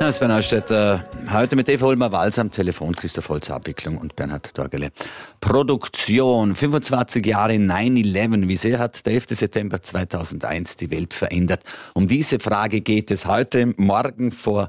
Das ist Bernhard Stetter. Heute mit Eva Ulmer-Walz am Telefon, Christoph Holz Abwicklung und Bernhard Dorgele Produktion. 25 Jahre 9/11. Wie sehr hat der 11. September 2001 die Welt verändert? Um diese Frage geht es heute. Morgen vor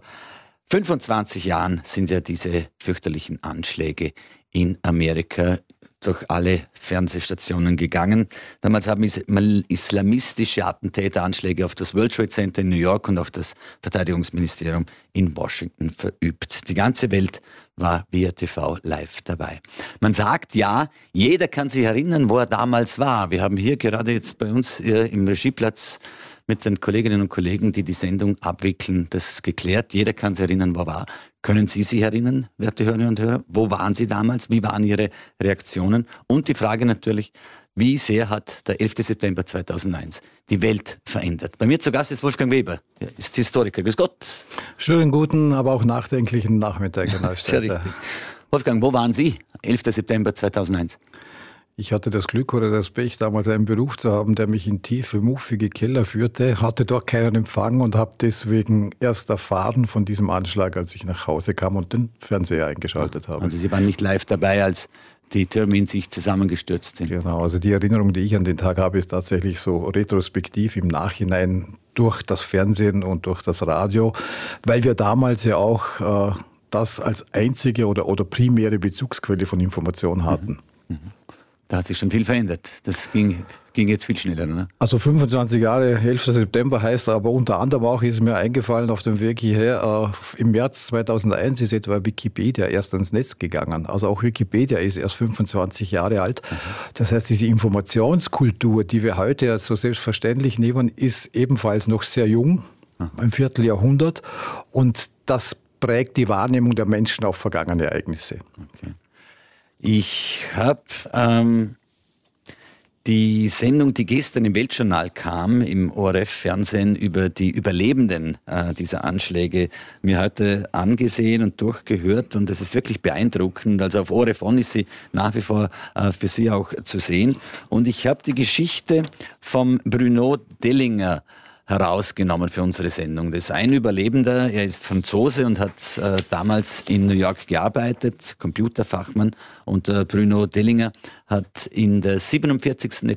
25 Jahren sind ja diese fürchterlichen Anschläge in Amerika durch alle Fernsehstationen gegangen. Damals haben islamistische Attentäteranschläge auf das World Trade Center in New York und auf das Verteidigungsministerium in Washington verübt. Die ganze Welt war via TV live dabei. Man sagt ja, jeder kann sich erinnern, wo er damals war. Wir haben hier gerade jetzt bei uns im Regieplatz mit den Kolleginnen und Kollegen, die die Sendung abwickeln, das geklärt. Jeder kann sich erinnern, wo er war. Können Sie sich erinnern, werte Hörerinnen und Hörer? Wo waren Sie damals? Wie waren Ihre Reaktionen? Und die Frage natürlich, wie sehr hat der 11. September 2001 die Welt verändert? Bei mir zu Gast ist Wolfgang Weber, er ist Historiker. Grüß Gott. Schönen guten, aber auch nachdenklichen Nachmittag. Sehr richtig. Wolfgang, wo waren Sie 11. September 2001? Ich hatte das Glück oder das Pech, damals einen Beruf zu haben, der mich in tiefe, muffige Keller führte, hatte dort keinen Empfang und habe deswegen erst erfahren von diesem Anschlag, als ich nach Hause kam und den Fernseher eingeschaltet habe. Also Sie waren nicht live dabei, als die Türme in sich zusammengestürzt sind. Genau, also die Erinnerung, die ich an den Tag habe, ist tatsächlich so retrospektiv im Nachhinein durch das Fernsehen und durch das Radio, weil wir damals ja auch das als einzige oder primäre Bezugsquelle von Information hatten. Mhm. Da hat sich schon viel verändert. Das ging jetzt viel schneller, ne? Also 25 Jahre, 11. September heißt aber unter anderem auch, ist mir eingefallen auf dem Weg hierher, im März 2001 ist etwa Wikipedia erst ans Netz gegangen. Also auch Wikipedia ist erst 25 Jahre alt. Das heißt, diese Informationskultur, die wir heute so selbstverständlich nehmen, ist ebenfalls noch sehr jung, ein Vierteljahrhundert. Und das prägt die Wahrnehmung der Menschen auf vergangene Ereignisse. Okay. Ich habe die Sendung, die gestern im Weltjournal kam, im ORF-Fernsehen über die Überlebenden dieser Anschläge, mir heute angesehen und durchgehört und es ist wirklich beeindruckend. Also auf ORF On ist sie nach wie vor für Sie auch zu sehen. Und ich habe die Geschichte vom Bruno Dellinger herausgenommen für unsere Sendung. Das ist ein Überlebender, er ist Franzose und hat damals in New York gearbeitet, Computerfachmann. Und Bruno Dellinger hat in der 47.